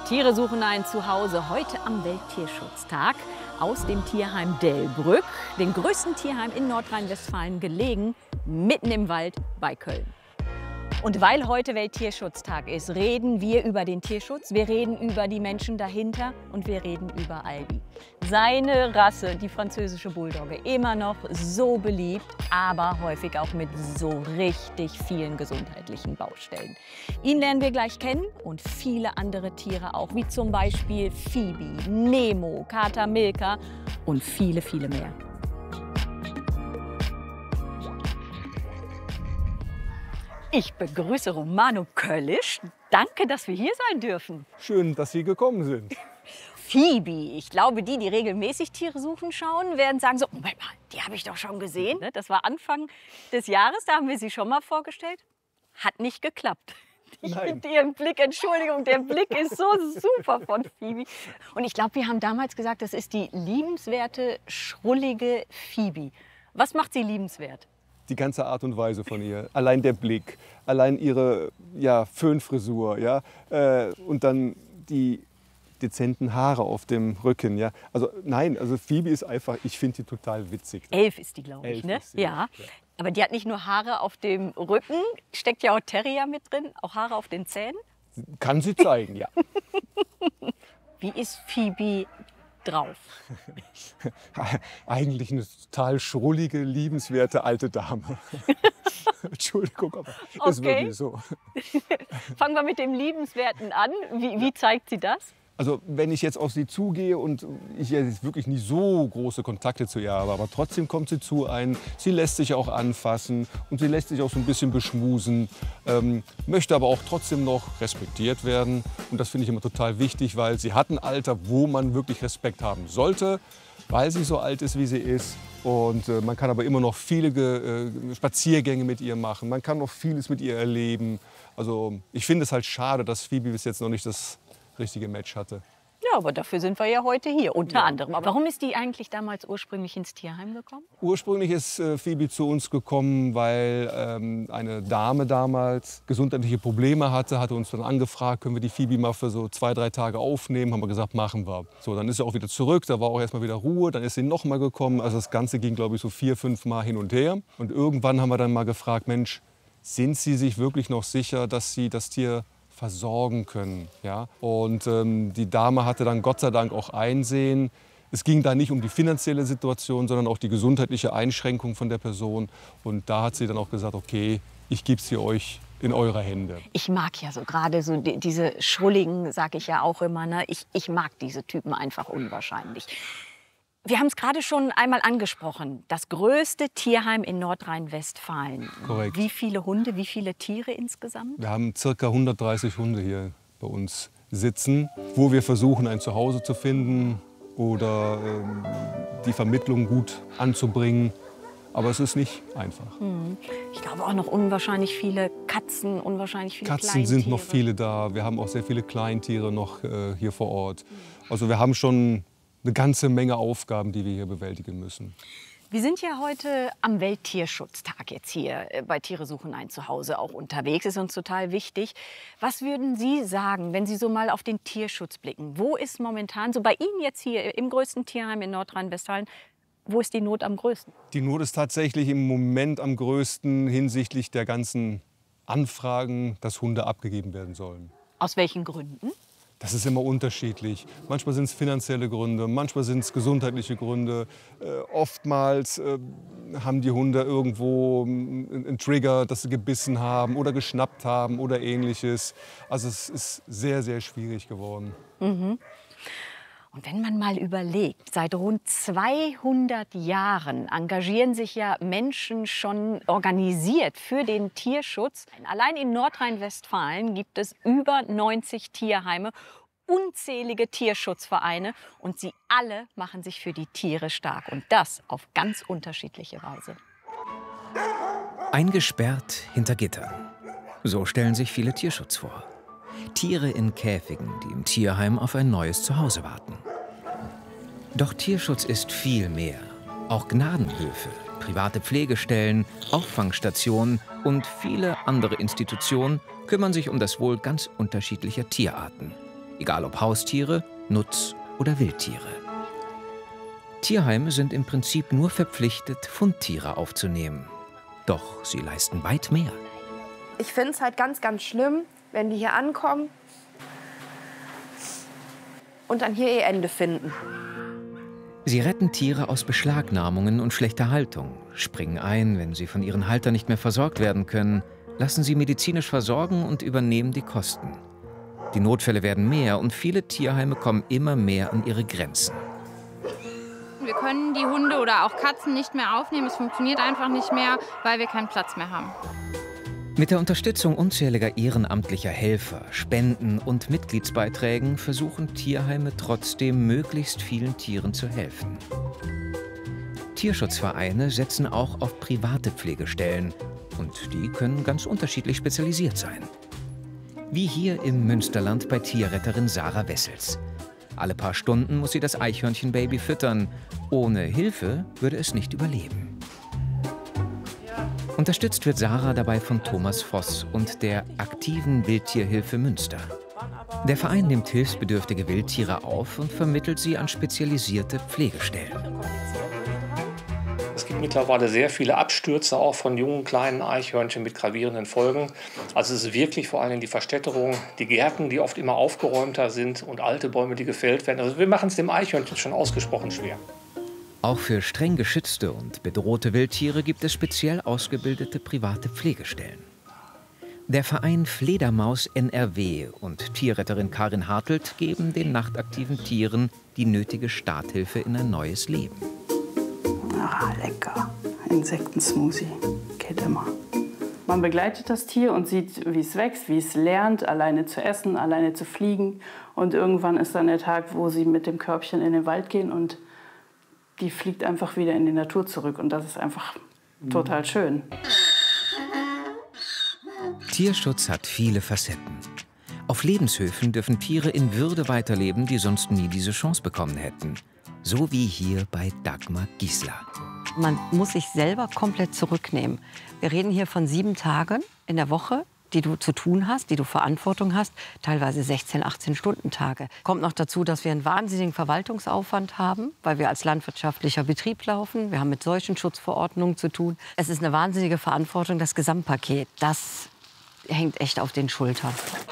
Tiere suchen ein Zuhause heute am Welttierschutztag aus dem Tierheim Delbrück, dem größten Tierheim in Nordrhein-Westfalen, gelegen mitten im Wald bei Köln. Und weil heute Welttierschutztag ist, reden wir über den Tierschutz, wir reden über die Menschen dahinter und wir reden über Albi. Seine Rasse, die französische Bulldogge, immer noch so beliebt, aber häufig auch mit so richtig vielen gesundheitlichen Baustellen. Ihn lernen wir gleich kennen und viele andere Tiere auch, wie zum Beispiel Phoebe, Nemo, Kater Milka und viele, viele mehr. Ich begrüße Romano Köllisch. Danke, dass wir hier sein dürfen. Schön, dass Sie gekommen sind. Phoebe, ich glaube, die regelmäßig Tiere suchen schauen, werden sagen so, Moment mal, die habe ich doch schon gesehen. Das war Anfang des Jahres, da haben wir sie schon mal vorgestellt. Hat nicht geklappt. Ich finde Ihren Blick, Entschuldigung, der Blick ist so super von Phoebe. Und ich glaube, wir haben damals gesagt, das ist die liebenswerte, schrullige Phoebe. Was macht sie liebenswert? Die ganze Art und Weise von ihr, allein der Blick, allein ihre Föhnfrisur, und dann die dezenten Haare auf dem Rücken. Ja. Also nein, also Phoebe ist einfach, ich finde die total witzig. 11 ist die, glaube ich, ne? Ja. Aber die hat nicht nur Haare auf dem Rücken, steckt ja auch Terrier mit drin, auch Haare auf den Zähnen. Kann sie zeigen, ja. Wie ist Phoebe drauf? Eigentlich eine total schrullige, liebenswerte alte Dame. Entschuldigung, aber ist wirklich so. Fangen wir mit dem Liebenswerten an. Wie zeigt sie das? Also wenn ich jetzt auf sie zugehe und ich jetzt wirklich nicht so große Kontakte zu ihr habe, aber trotzdem kommt sie zu einem, sie lässt sich auch anfassen und sie lässt sich auch so ein bisschen beschmusen, möchte aber auch trotzdem noch respektiert werden. Und das finde ich immer total wichtig, weil sie hat ein Alter, wo man wirklich Respekt haben sollte, weil sie so alt ist, wie sie ist. Und man kann aber immer noch viele Spaziergänge mit ihr machen, man kann noch vieles mit ihr erleben. Also ich finde es halt schade, dass Phoebe bis jetzt noch nicht das richtige Match hatte. Ja, aber dafür sind wir ja heute hier, unter anderem. Aber warum ist die eigentlich damals ursprünglich ins Tierheim gekommen? Ursprünglich ist Phoebe zu uns gekommen, weil eine Dame damals gesundheitliche Probleme hatte, hatte uns dann angefragt, können wir die Phoebe mal für so 2, 3 Tage aufnehmen, haben wir gesagt, machen wir. So, dann ist sie auch wieder zurück, da war auch erstmal wieder Ruhe, dann ist sie noch mal gekommen, also das Ganze ging, glaube ich, so 4, 5 Mal hin und her. Und irgendwann haben wir dann mal gefragt, Mensch, sind Sie sich wirklich noch sicher, dass Sie das Tier versorgen können. Ja? Und die Dame hatte dann Gott sei Dank auch Einsehen. Es ging da nicht um die finanzielle Situation, sondern auch die gesundheitliche Einschränkung von der Person. Und da hat sie dann auch gesagt, okay, ich gebe sie euch in eure Hände. Ich mag ja so gerade so diese Schrulligen, sage ich ja auch immer. Ne? Ich mag diese Typen einfach unwahrscheinlich. Wir haben es gerade schon einmal angesprochen, das größte Tierheim in Nordrhein-Westfalen. Korrekt. Wie viele Hunde, wie viele Tiere insgesamt? Wir haben ca. 130 Hunde hier bei uns sitzen, wo wir versuchen, ein Zuhause zu finden oder die Vermittlung gut anzubringen. Aber es ist nicht einfach. Ich glaube auch noch unwahrscheinlich viele Katzen, unwahrscheinlich viele Katzen Kleintiere. sind noch viele da. Wir haben auch sehr viele Kleintiere noch hier vor Ort. Also wir haben schon eine ganze Menge Aufgaben, die wir hier bewältigen müssen. Wir sind ja heute am Welttierschutztag jetzt hier bei Tiere suchen ein Zuhause auch unterwegs. Ist uns total wichtig. Was würden Sie sagen, wenn Sie so mal auf den Tierschutz blicken? Wo ist momentan, so bei Ihnen jetzt hier im größten Tierheim in Nordrhein-Westfalen, wo ist die Not am größten? Die Not ist tatsächlich im Moment am größten hinsichtlich der ganzen Anfragen, dass Hunde abgegeben werden sollen. Aus welchen Gründen? Das ist immer unterschiedlich. Manchmal sind es finanzielle Gründe, manchmal sind es gesundheitliche Gründe. Oftmals haben die Hunde irgendwo einen Trigger, dass sie gebissen haben oder geschnappt haben oder Ähnliches. Also es ist sehr, sehr schwierig geworden. Und wenn man mal überlegt, seit rund 200 Jahren engagieren sich ja Menschen schon organisiert für den Tierschutz. Allein in Nordrhein-Westfalen gibt es über 90 Tierheime, unzählige Tierschutzvereine und sie alle machen sich für die Tiere stark und das auf ganz unterschiedliche Weise. Eingesperrt hinter Gittern. So stellen sich viele Tierschutz vor. Tiere in Käfigen, die im Tierheim auf ein neues Zuhause warten. Doch Tierschutz ist viel mehr. Auch Gnadenhöfe, private Pflegestellen, Auffangstationen und viele andere Institutionen kümmern sich um das Wohl ganz unterschiedlicher Tierarten. Egal ob Haustiere, Nutz- oder Wildtiere. Tierheime sind im Prinzip nur verpflichtet, Fundtiere aufzunehmen. Doch sie leisten weit mehr. Ich finde es halt ganz, ganz schlimm, wenn die hier ankommen und dann hier ihr Ende finden. Sie retten Tiere aus Beschlagnahmungen und schlechter Haltung, springen ein, wenn sie von ihren Haltern nicht mehr versorgt werden können, lassen sie medizinisch versorgen und übernehmen die Kosten. Die Notfälle werden mehr und viele Tierheime kommen immer mehr an ihre Grenzen. Wir können die Hunde oder auch Katzen nicht mehr aufnehmen. Es funktioniert einfach nicht mehr, weil wir keinen Platz mehr haben. Mit der Unterstützung unzähliger ehrenamtlicher Helfer, Spenden und Mitgliedsbeiträgen versuchen Tierheime trotzdem, möglichst vielen Tieren zu helfen. Tierschutzvereine setzen auch auf private Pflegestellen und die können ganz unterschiedlich spezialisiert sein. Wie hier im Münsterland bei Tierretterin Sarah Wessels. Alle paar Stunden muss sie das Eichhörnchenbaby füttern. Ohne Hilfe würde es nicht überleben. Unterstützt wird Sarah dabei von Thomas Voss und der aktiven Wildtierhilfe Münster. Der Verein nimmt hilfsbedürftige Wildtiere auf und vermittelt sie an spezialisierte Pflegestellen. Es gibt mittlerweile sehr viele Abstürze auch von jungen, kleinen Eichhörnchen mit gravierenden Folgen. Also es ist wirklich vor allem die Verstädterung, die Gärten, die oft immer aufgeräumter sind und alte Bäume, die gefällt werden. Also wir machen es dem Eichhörnchen schon ausgesprochen schwer. Auch für streng geschützte und bedrohte Wildtiere gibt es speziell ausgebildete private Pflegestellen. Der Verein Fledermaus NRW und Tierretterin Karin Hartelt geben den nachtaktiven Tieren die nötige Starthilfe in ein neues Leben. Ah, lecker. Insektensmoothie. Geht immer. Man begleitet das Tier und sieht, wie es wächst, wie es lernt, alleine zu essen, alleine zu fliegen. Und irgendwann ist dann der Tag, wo sie mit dem Körbchen in den Wald gehen und die fliegt einfach wieder in die Natur zurück. Und das ist einfach total schön. Tierschutz hat viele Facetten. Auf Lebenshöfen dürfen Tiere in Würde weiterleben, die sonst nie diese Chance bekommen hätten. So wie hier bei Dagmar Giesler. Man muss sich selber komplett zurücknehmen. Wir reden hier von 7 Tagen in der Woche, die du zu tun hast, die du Verantwortung hast, teilweise 16, 18-Stunden-Tage. Kommt noch dazu, dass wir einen wahnsinnigen Verwaltungsaufwand haben, weil wir als landwirtschaftlicher Betrieb laufen. Wir haben mit Seuchenschutzverordnungen zu tun. Es ist eine wahnsinnige Verantwortung, das Gesamtpaket. Das hängt echt auf den Schultern.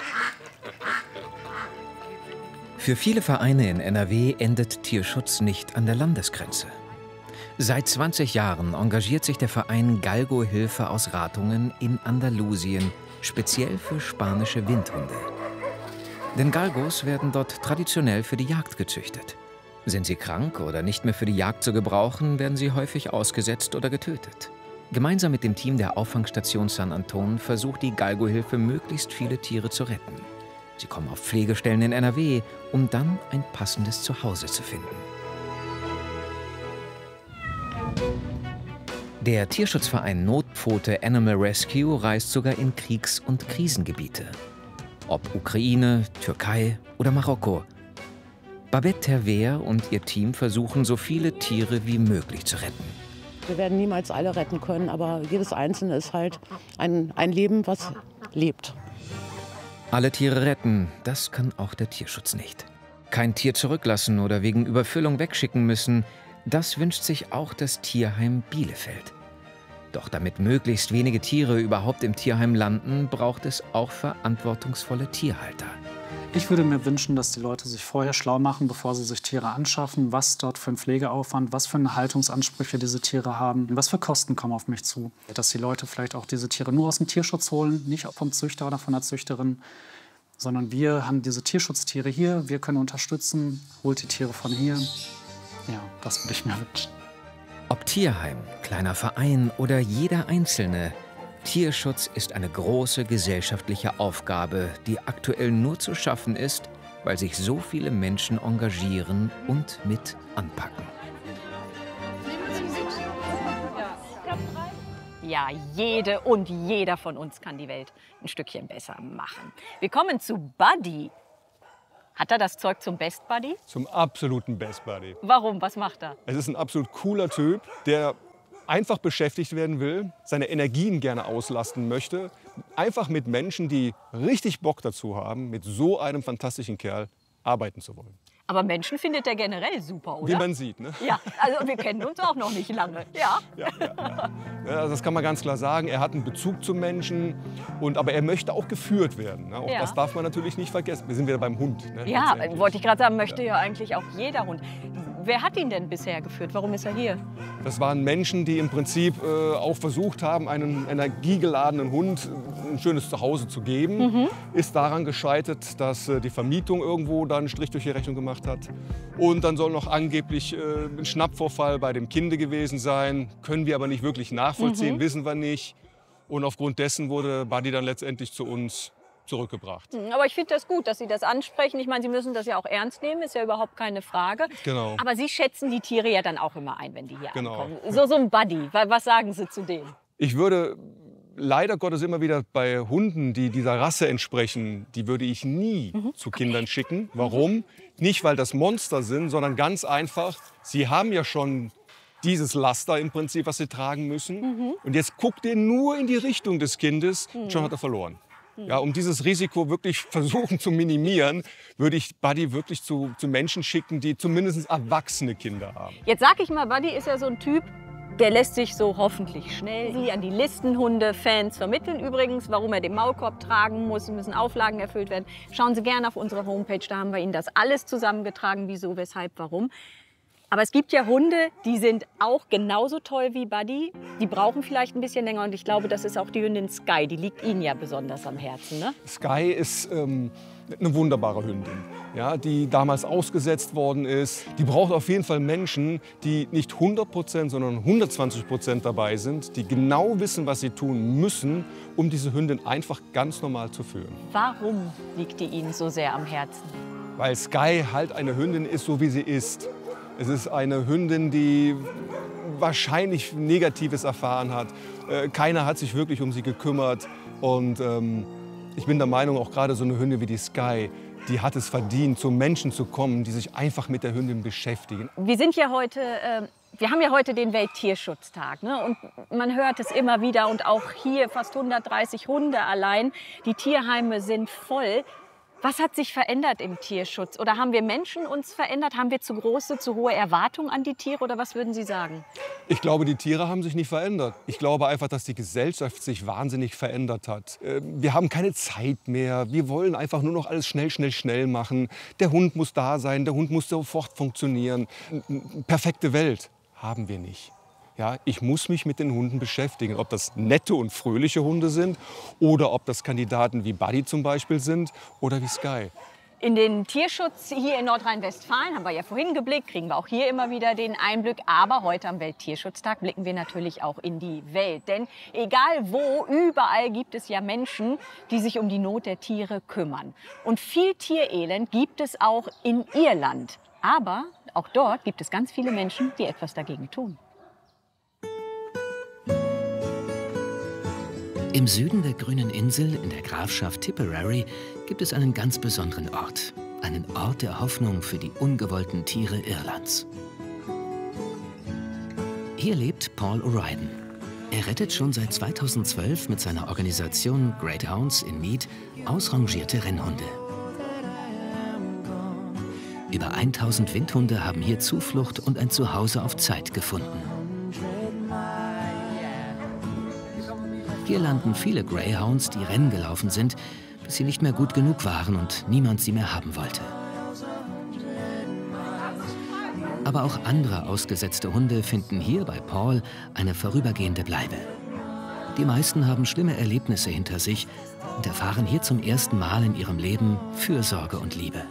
Für viele Vereine in NRW endet Tierschutz nicht an der Landesgrenze. Seit 20 Jahren engagiert sich der Verein Galgo-Hilfe aus Ratungen in Andalusien, speziell für spanische Windhunde. Denn Galgos werden dort traditionell für die Jagd gezüchtet. Sind sie krank oder nicht mehr für die Jagd zu gebrauchen, werden sie häufig ausgesetzt oder getötet. Gemeinsam mit dem Team der Auffangstation San Anton versucht die Galgo-Hilfe, möglichst viele Tiere zu retten. Sie kommen auf Pflegestellen in NRW, um dann ein passendes Zuhause zu finden. Der Tierschutzverein Notpfote Animal Rescue reist sogar in Kriegs- und Krisengebiete. Ob Ukraine, Türkei oder Marokko. Babette Terver und ihr Team versuchen, so viele Tiere wie möglich zu retten. Wir werden niemals alle retten können, aber jedes Einzelne ist halt ein Leben, was lebt. Alle Tiere retten, das kann auch der Tierschutz nicht. Kein Tier zurücklassen oder wegen Überfüllung wegschicken müssen, das wünscht sich auch das Tierheim Bielefeld. Doch damit möglichst wenige Tiere überhaupt im Tierheim landen, braucht es auch verantwortungsvolle Tierhalter. Ich würde mir wünschen, dass die Leute sich vorher schlau machen, bevor sie sich Tiere anschaffen, was dort für ein Pflegeaufwand, was für eine Haltungsansprüche diese Tiere haben, was für Kosten kommen auf mich zu. Dass die Leute vielleicht auch diese Tiere nur aus dem Tierschutz holen, nicht vom Züchter oder von der Züchterin, sondern wir haben diese Tierschutztiere hier, wir können unterstützen, holt die Tiere von hier. Ja, das würde ich mir wünschen. Ob Tierheim, kleiner Verein oder jeder Einzelne, Tierschutz ist eine große gesellschaftliche Aufgabe, die aktuell nur zu schaffen ist, weil sich so viele Menschen engagieren und mit anpacken. Ja, jede und jeder von uns kann die Welt ein Stückchen besser machen. Wir kommen zu Buddy. Hat er das Zeug zum Best Buddy? Zum absoluten Best Buddy. Warum? Was macht er? Es ist ein absolut cooler Typ, der einfach beschäftigt werden will, seine Energien gerne auslasten möchte, einfach mit Menschen, die richtig Bock dazu haben, mit so einem fantastischen Kerl arbeiten zu wollen. Aber Menschen findet er generell super, oder? Wie man sieht, ne? Ja, also wir kennen uns auch noch nicht lange. Ja. Ja, also das kann man ganz klar sagen. Er hat einen Bezug zu Menschen, aber er möchte auch geführt werden. Ne? Auch Ja. das darf man natürlich nicht vergessen. Wir sind wieder beim Hund. Ne? Ja, wollte ich gerade sagen, möchte ja eigentlich auch jeder Hund. Wer hat ihn denn bisher geführt? Warum ist er hier? Das waren Menschen, die im Prinzip auch versucht haben, einem energiegeladenen Hund ein schönes Zuhause zu geben. Ist daran gescheitert, dass die Vermietung irgendwo da einen Strich durch die Rechnung gemacht hat. Und dann soll noch angeblich ein Schnappvorfall bei dem Kinde gewesen sein. Können wir aber nicht wirklich nachvollziehen, wissen wir nicht. Und aufgrund dessen wurde Buddy dann letztendlich zu uns zurückgebracht. Aber ich finde das gut, dass Sie das ansprechen. Ich meine, Sie müssen das ja auch ernst nehmen, ist ja überhaupt keine Frage. Genau. Aber Sie schätzen die Tiere ja dann auch immer ein, wenn die hier Genau. ankommen. So ein Buddy, was sagen Sie zu dem? Ich würde leider Gottes immer wieder bei Hunden, die dieser Rasse entsprechen, die würde ich nie zu Kindern schicken. Warum? Nicht, weil das Monster sind, sondern ganz einfach, sie haben ja schon dieses Laster im Prinzip, was sie tragen müssen. Und jetzt guckt ihr nur in die Richtung des Kindes, schon hat er verloren. Ja, um dieses Risiko wirklich versuchen zu minimieren, würde ich Buddy wirklich zu Menschen schicken, die zumindest erwachsene Kinder haben. Jetzt sag ich mal, Buddy ist ja so ein Typ, der lässt sich so hoffentlich schnell an die Listenhunde-Fans vermitteln. Übrigens, warum er den Maulkorb tragen muss, müssen Auflagen erfüllt werden. Schauen Sie gerne auf unsere Homepage, da haben wir Ihnen das alles zusammengetragen, wieso, weshalb, warum. Aber es gibt ja Hunde, die sind auch genauso toll wie Buddy. Die brauchen vielleicht ein bisschen länger und ich glaube, das ist auch die Hündin Sky. Die liegt Ihnen ja besonders am Herzen, ne? Sky ist eine wunderbare Hündin, ja, die damals ausgesetzt worden ist. Die braucht auf jeden Fall Menschen, die nicht 100%, sondern 120% dabei sind, die genau wissen, was sie tun müssen, um diese Hündin einfach ganz normal zu führen. Warum liegt die Ihnen so sehr am Herzen? Weil Sky halt eine Hündin ist, so wie sie ist. Es ist eine Hündin, die wahrscheinlich Negatives erfahren hat. Keiner hat sich wirklich um sie gekümmert. Und ich bin der Meinung, auch gerade so eine Hündin wie die Sky, die hat es verdient, zu Menschen zu kommen, die sich einfach mit der Hündin beschäftigen. Wir haben ja heute den Welttierschutztag, ne? Und man hört es immer wieder und auch hier fast 130 Hunde allein. Die Tierheime sind voll. Was hat sich verändert im Tierschutz? Oder haben wir Menschen uns verändert? Haben wir zu große, zu hohe Erwartungen an die Tiere? Oder was würden Sie sagen? Ich glaube, die Tiere haben sich nicht verändert. Ich glaube einfach, dass die Gesellschaft sich wahnsinnig verändert hat. Wir haben keine Zeit mehr. Wir wollen einfach nur noch alles schnell, schnell, schnell machen. Der Hund muss da sein, der Hund muss sofort funktionieren. Perfekte Welt haben wir nicht. Ja, ich muss mich mit den Hunden beschäftigen, ob das nette und fröhliche Hunde sind oder ob das Kandidaten wie Buddy zum Beispiel sind oder wie Sky. In den Tierschutz hier in Nordrhein-Westfalen haben wir ja vorhin geblickt, kriegen wir auch hier immer wieder den Einblick. Aber heute am Welttierschutztag blicken wir natürlich auch in die Welt. Denn egal wo, überall gibt es ja Menschen, die sich um die Not der Tiere kümmern. Und viel Tierelend gibt es auch in Irland. Aber auch dort gibt es ganz viele Menschen, die etwas dagegen tun. Im Süden der grünen Insel in der Grafschaft Tipperary gibt es einen ganz besonderen Ort. Einen Ort der Hoffnung für die ungewollten Tiere Irlands. Hier lebt Paul O'Riordan. Er rettet schon seit 2012 mit seiner Organisation Great Hounds in Meath ausrangierte Rennhunde. Über 1000 Windhunde haben hier Zuflucht und ein Zuhause auf Zeit gefunden. Hier landen viele Greyhounds, die Rennen gelaufen sind, bis sie nicht mehr gut genug waren und niemand sie mehr haben wollte. Aber auch andere ausgesetzte Hunde finden hier bei Paul eine vorübergehende Bleibe. Die meisten haben schlimme Erlebnisse hinter sich und erfahren hier zum ersten Mal in ihrem Leben Fürsorge und Liebe.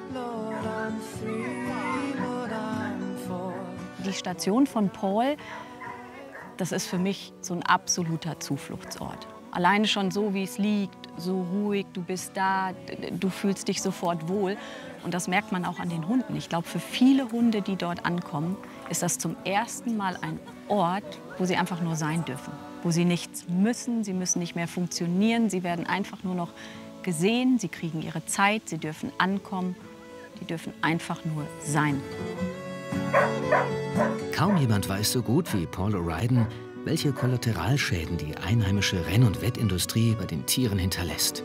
Die Station von Paul, das ist für mich so ein absoluter Zufluchtsort. Alleine schon so, wie es liegt, so ruhig, du bist da, du fühlst dich sofort wohl. Und das merkt man auch an den Hunden. Ich glaube, für viele Hunde, die dort ankommen, ist das zum ersten Mal ein Ort, wo sie einfach nur sein dürfen. Wo sie nichts müssen, sie müssen nicht mehr funktionieren, sie werden einfach nur noch gesehen, sie kriegen ihre Zeit, sie dürfen ankommen, die dürfen einfach nur sein. Kaum jemand weiß so gut wie Paul O'Riordan, welche Kollateralschäden die einheimische Renn- und Wettindustrie bei den Tieren hinterlässt.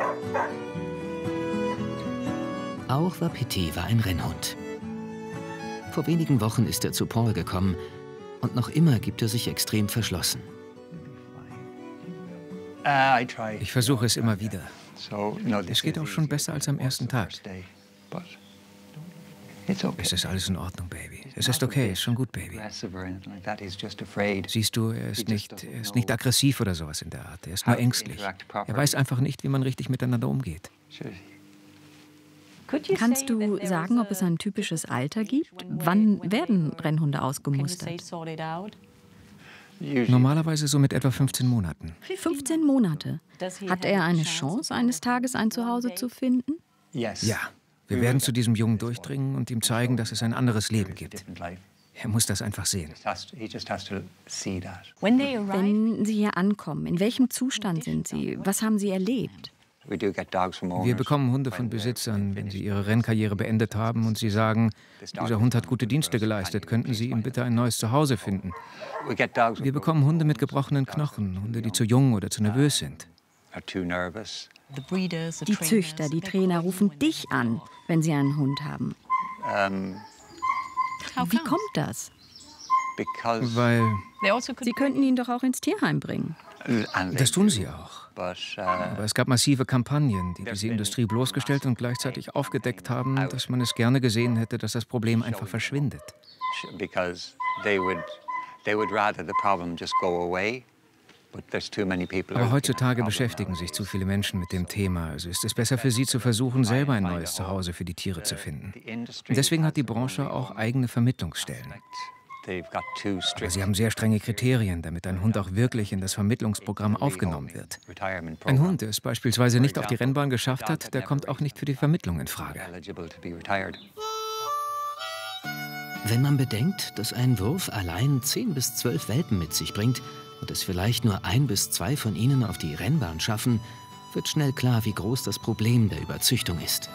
Auch Wapiti war ein Rennhund. Vor wenigen Wochen ist er zu Paul gekommen und noch immer gibt er sich extrem verschlossen. Ich versuche es immer wieder. Es geht auch schon besser als am ersten Tag. Es ist alles in Ordnung, Baby. Es ist okay, ist schon gut, Baby. Siehst du, er ist nicht aggressiv oder sowas in der Art. Er ist nur ängstlich. Er weiß einfach nicht, wie man richtig miteinander umgeht. Kannst du sagen, ob es ein typisches Alter gibt? Wann werden Rennhunde ausgemustert? Normalerweise so mit etwa 15 Monaten. 15 Monate. Hat er eine Chance, eines Tages ein Zuhause zu finden? Ja. Wir werden zu diesem Jungen durchdringen und ihm zeigen, dass es ein anderes Leben gibt. Er muss das einfach sehen. Wenn Sie hier ankommen, in welchem Zustand sind Sie? Was haben Sie erlebt? Wir bekommen Hunde von Besitzern, wenn sie ihre Rennkarriere beendet haben und sie sagen, dieser Hund hat gute Dienste geleistet, könnten Sie ihm bitte ein neues Zuhause finden. Wir bekommen Hunde mit gebrochenen Knochen, Hunde, die zu jung oder zu nervös sind. Die Züchter, die Trainer rufen dich an, wenn sie einen Hund haben. Wie kommt das? Weil Sie könnten ihn doch auch ins Tierheim bringen. das tun sie auch. Aber es gab massive Kampagnen, die diese Industrie bloßgestellt und gleichzeitig aufgedeckt haben, dass man es gerne gesehen hätte, dass das Problem einfach verschwindet. Aber heutzutage beschäftigen sich zu viele Menschen mit dem Thema. Also ist es besser für sie zu versuchen, selber ein neues Zuhause für die Tiere zu finden. Und deswegen hat die Branche auch eigene Vermittlungsstellen. Aber sie haben sehr strenge Kriterien, damit ein Hund auch wirklich in das Vermittlungsprogramm aufgenommen wird. Ein Hund, der es beispielsweise nicht auf die Rennbahn geschafft hat, der kommt auch nicht für die Vermittlung in Frage. Wenn man bedenkt, dass ein Wurf allein 10 bis 12 Welpen mit sich bringt und es vielleicht nur 1 bis 2 von ihnen auf die Rennbahn schaffen, wird schnell klar, wie groß das Problem der Überzüchtung ist.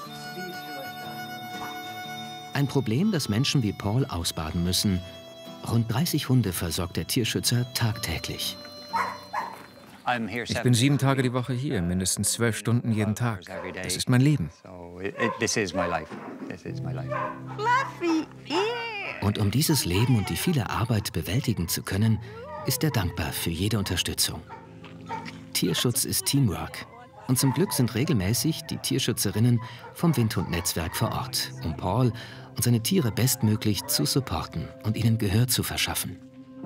Ein Problem, das Menschen wie Paul ausbaden müssen. Rund 30 Hunde versorgt der Tierschützer tagtäglich. Ich bin 7 Tage die Woche hier, mindestens 12 Stunden jeden Tag. Das ist mein Leben. Und um dieses Leben und die viele Arbeit bewältigen zu können, ist er dankbar für jede Unterstützung. Tierschutz ist Teamwork. Und zum Glück sind regelmäßig die Tierschützerinnen vom Windhund-Netzwerk vor Ort, um Paul und seine Tiere bestmöglich zu supporten und ihnen Gehör zu verschaffen.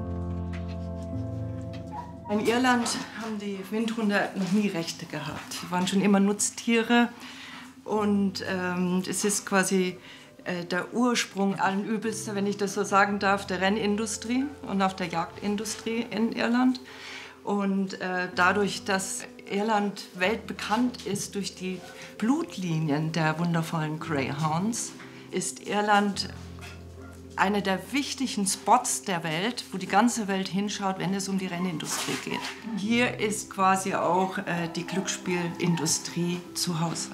In Irland haben die Windhunde noch nie Rechte gehabt. Sie waren schon immer Nutztiere und es ist quasi der Ursprung allen Übels, wenn ich das so sagen darf, der Rennindustrie und auch der Jagdindustrie in Irland. Und dadurch, dass Irland weltbekannt ist durch die Blutlinien der wundervollen Greyhounds, ist Irland einer der wichtigen Spots der Welt, wo die ganze Welt hinschaut, wenn es um die Rennindustrie geht. Hier ist quasi auch die Glücksspielindustrie zu Hause.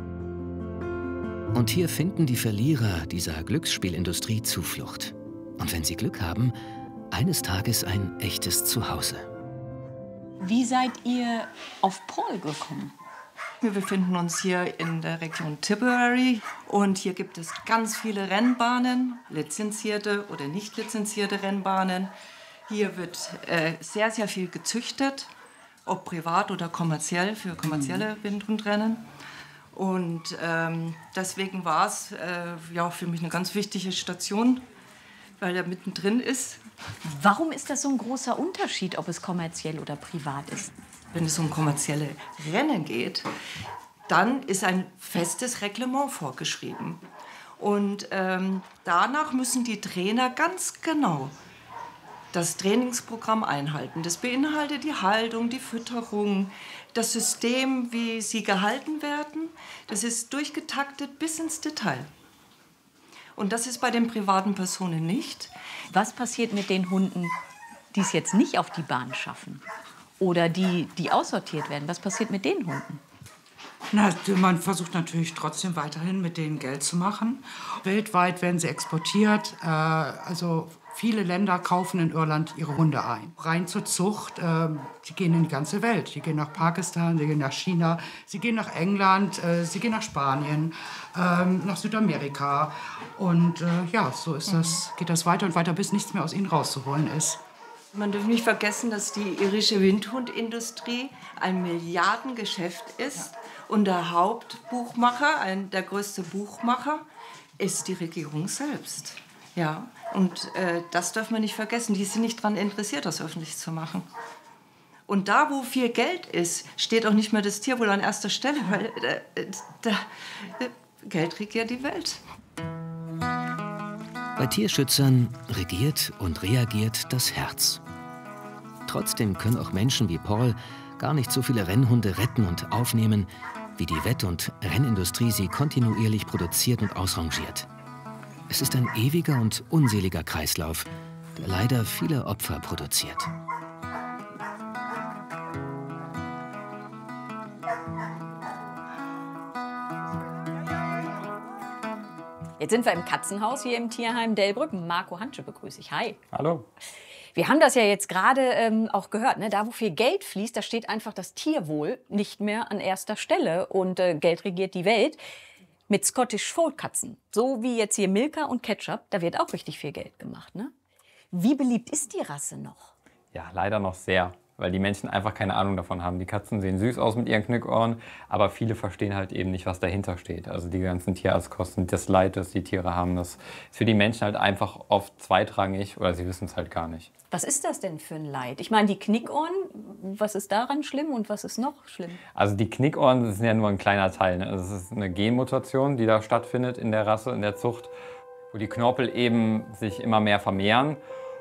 Und hier finden die Verlierer dieser Glücksspielindustrie Zuflucht. Und wenn sie Glück haben, eines Tages ein echtes Zuhause. Wie seid ihr auf Paul gekommen? Wir befinden uns hier in der Region Tipperary und hier gibt es ganz viele Rennbahnen, lizenzierte oder nicht lizenzierte Rennbahnen. Hier wird sehr, sehr viel gezüchtet, ob privat oder kommerziell, für kommerzielle Windhundrennen. Und deswegen war es ja, für mich eine ganz wichtige Station, weil er mittendrin ist. Warum ist das so ein großer Unterschied, ob es kommerziell oder privat ist? Wenn es um kommerzielle Rennen geht, dann ist ein festes Reglement vorgeschrieben. Und danach müssen die Trainer ganz genau das Trainingsprogramm einhalten. Das beinhaltet die Haltung, die Fütterung, das System, wie sie gehalten werden. Das ist durchgetaktet bis ins Detail. Und das ist bei den privaten Personen nicht. Was passiert mit den Hunden, die es jetzt nicht auf die Bahn schaffen? Oder die aussortiert werden? Was passiert mit den Hunden? Na, man versucht natürlich trotzdem weiterhin mit denen Geld zu machen. Weltweit werden sie exportiert. Also viele Länder kaufen in Irland ihre Hunde ein. Rein zur Zucht, die gehen in die ganze Welt. Die gehen nach Pakistan, sie gehen nach China, sie gehen nach England, sie gehen nach Spanien, nach Südamerika. Und ja, so ist das, geht das weiter und weiter, bis nichts mehr aus ihnen rauszuholen ist. Man darf nicht vergessen, dass die irische Windhundindustrie ein Milliardengeschäft ist. Und der Hauptbuchmacher, der größte Buchmacher, ist die Regierung selbst. Ja, und das darf man nicht vergessen. Die sind nicht daran interessiert, das öffentlich zu machen. Und da, wo viel Geld ist, steht auch nicht mehr das Tier wohl an erster Stelle, weil Geld regiert die Welt. Bei Tierschützern regiert und reagiert das Herz. Trotzdem können auch Menschen wie Paul gar nicht so viele Rennhunde retten und aufnehmen, wie die Wett- und Rennindustrie sie kontinuierlich produziert und ausrangiert. Es ist ein ewiger und unseliger Kreislauf, der leider viele Opfer produziert. Jetzt sind wir im Katzenhaus hier im Tierheim Delbrück. Marco Hantsche begrüße ich. Hi. Hallo. Wir haben das ja jetzt gerade auch gehört. Ne? Da, wo viel Geld fließt, da steht einfach das Tierwohl nicht mehr an erster Stelle. Und Geld regiert die Welt. Mit Scottish Fold Katzen, so wie jetzt hier Milka und Ketchup, da wird auch richtig viel Geld gemacht. Ne? Wie beliebt ist die Rasse noch? Ja, leider noch sehr, weil die Menschen einfach keine Ahnung davon haben. Die Katzen sehen süß aus mit ihren Knickohren, aber viele verstehen halt eben nicht, was dahinter steht. Also die ganzen Tierarztkosten, das Leid, das die Tiere haben, das ist für die Menschen halt einfach oft zweitrangig oder sie wissen es halt gar nicht. Was ist das denn für ein Leid? Ich meine, die Knickohren, was ist daran schlimm und was ist noch schlimm? Also die Knickohren, das sind ja nur ein kleiner Teil. Ne? Das ist eine Genmutation, die da stattfindet in der Rasse, in der Zucht, wo die Knorpel eben sich immer mehr vermehren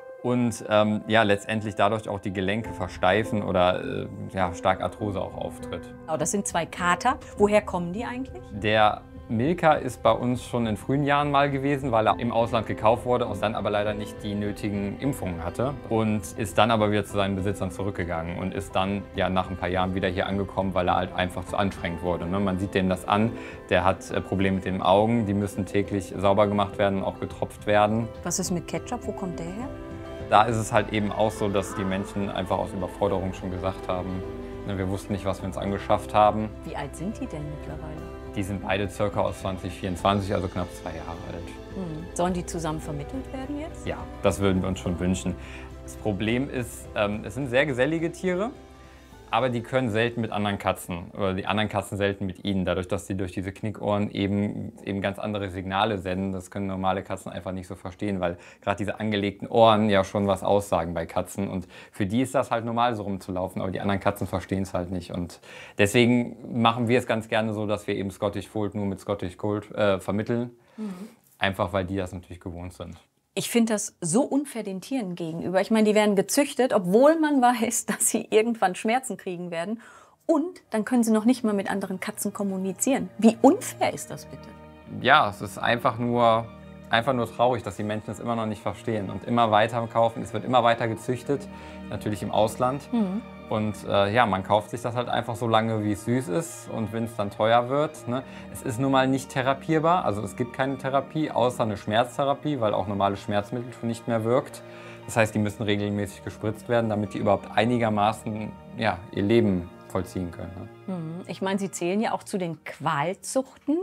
und ja, letztendlich dadurch auch die Gelenke versteifen oder ja, stark Arthrose auch auftritt. Oh, das sind 2 Kater. Woher kommen die eigentlich? Der Milka ist bei uns schon in frühen Jahren mal gewesen, weil er im Ausland gekauft wurde und dann aber leider nicht die nötigen Impfungen hatte und ist dann aber wieder zu seinen Besitzern zurückgegangen und ist dann ja nach ein paar Jahren wieder hier angekommen, weil er halt einfach zu anstrengend wurde. Ne? Man sieht dem das an, der hat Probleme mit den Augen, die müssen täglich sauber gemacht werden, auch getropft werden. Was ist mit Ketchup, wo kommt der her? Da ist es halt eben auch so, dass die Menschen einfach aus Überforderung schon gesagt haben, ne, wir wussten nicht, was wir uns angeschafft haben. Wie alt sind die denn mittlerweile? Die sind beide circa aus 2024, also knapp 2 Jahre alt. Sollen die zusammen vermittelt werden jetzt? Ja, das würden wir uns schon wünschen. Das Problem ist, es sind sehr gesellige Tiere, aber die können selten mit anderen Katzen oder die anderen Katzen selten mit ihnen. Dadurch, dass sie durch diese Knickohren eben ganz andere Signale senden. Das können normale Katzen einfach nicht so verstehen, weil gerade diese angelegten Ohren ja schon was aussagen bei Katzen. Und für die ist das halt normal, so rumzulaufen, aber die anderen Katzen verstehen es halt nicht. Und deswegen machen wir es ganz gerne so, dass wir eben Scottish Fold nur mit Scottish Gold vermitteln. Einfach, weil die das natürlich gewohnt sind. Ich finde das so unfair den Tieren gegenüber. Ich meine, die werden gezüchtet, obwohl man weiß, dass sie irgendwann Schmerzen kriegen werden. Und dann können sie noch nicht mal mit anderen Katzen kommunizieren. Wie unfair ist das bitte? Ja, es ist einfach nur traurig, dass die Menschen es immer noch nicht verstehen und immer weiter kaufen. Es wird immer weiter gezüchtet, natürlich im Ausland. Und ja, man kauft sich das halt einfach so lange, wie es süß ist und wenn es dann teuer wird. Ne? Es ist nun mal nicht therapierbar, also es gibt keine Therapie, außer eine Schmerztherapie, weil auch normale Schmerzmittel schon nicht mehr wirkt. Das heißt, die müssen regelmäßig gespritzt werden, damit die überhaupt einigermaßen ja, ihr Leben vollziehen können. Ne? Ich meine, Sie zählen ja auch zu den Qualzuchten.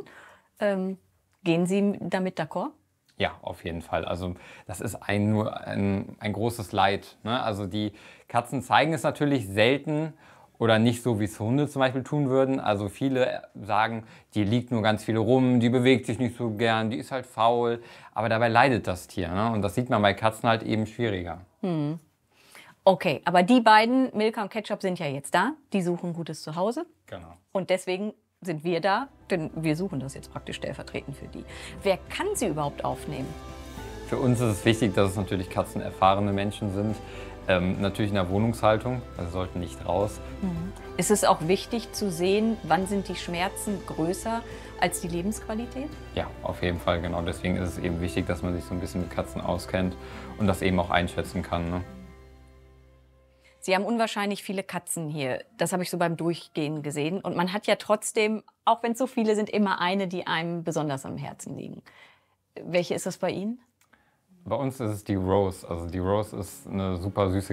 Gehen Sie damit d'accord? Ja, auf jeden Fall. Also das ist nur ein großes Leid. Ne? Also die Katzen zeigen es natürlich selten oder nicht so, wie es Hunde zum Beispiel tun würden. Also viele sagen, die liegt nur ganz viel rum, die bewegt sich nicht so gern, die ist halt faul. Aber dabei leidet das Tier. Ne? Und das sieht man bei Katzen halt eben schwieriger. Okay, aber die beiden, Milka und Ketchup, sind ja jetzt da. Die suchen ein gutes Zuhause. Genau. Und deswegen sind wir da, denn wir suchen das jetzt praktisch stellvertretend für die. Wer kann sie überhaupt aufnehmen? Für uns ist es wichtig, dass es natürlich katzenerfahrene Menschen sind. Natürlich in der Wohnungshaltung, also sollten nicht raus. Ist es auch wichtig zu sehen, wann sind die Schmerzen größer als die Lebensqualität? Ja, auf jeden Fall, genau. Deswegen ist es eben wichtig, dass man sich so ein bisschen mit Katzen auskennt und das eben auch einschätzen kann. Ne? Sie haben unwahrscheinlich viele Katzen hier. Das habe ich so beim Durchgehen gesehen. Und man hat ja trotzdem auch wenn es so viele sind, immer eine, die einem besonders am Herzen liegen. Welche ist das bei Ihnen? Bei uns ist es die Rose. Also die Rose ist eine super süße